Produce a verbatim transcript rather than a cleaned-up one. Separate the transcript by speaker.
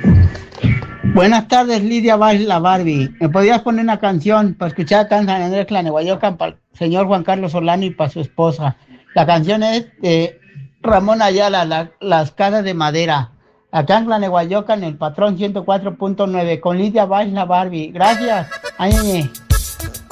Speaker 1: Buenas tardes, Lidia Vaz, la Barbie. ¿Me podías poner una canción para escuchar acá en San Andrés, Tlanehuayocan, para el señor Juan Carlos Solano y para su esposa? La canción es de Ramón Ayala, la- Las Casas de Madera. Acá en Tlanehuayocan, el patrón ciento cuatro punto nueve, con Lidia Vaz, la Barbie. Gracias. Ay, ay, ay.